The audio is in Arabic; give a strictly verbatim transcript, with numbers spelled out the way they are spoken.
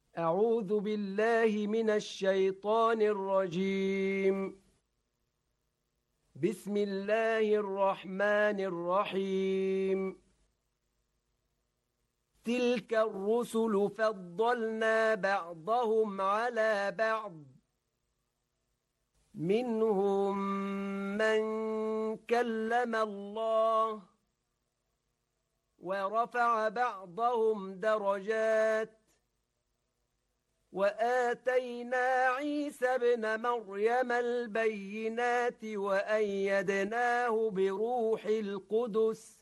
أعوذ بالله من الشيطان الرجيم. بسم الله الرحمن الرحيم. تلك الرسل فضلنا بعضهم على بعض، منهم من كلم الله ورفع بعضهم درجات، وآتينا عيسى ابن مريم البينات وأيدناه بروح القدس